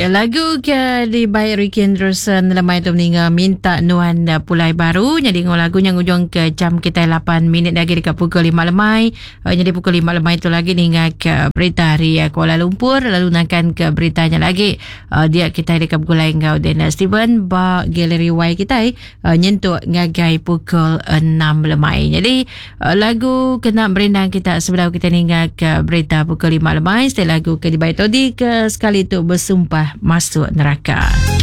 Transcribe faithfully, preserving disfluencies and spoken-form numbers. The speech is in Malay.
Okey, lagu ke di by Ricky Anderson lemai tu meninggal minta nuan uh, pulai baru. Jadi ngau lagu yang ujung ke jam kita lapan minit lagi dekat pukul lima lemai. Uh, jadi pukul lima lemai tu lagi ningat ke berita hari uh, Kuala Lumpur, lalu nakan ke beritanya lagi. Uh, dia kita dekat pukul lain kau dan uh, Steven ba galeri Y kita uh, nyentuh ngagai pukul enam lemai. Jadi uh, lagu kena berendang kita sebelum kita ningat ke berita pukul lima lemai. Setelah lagu ke di by Todi ke sekali tu bersumpah masuk neraka.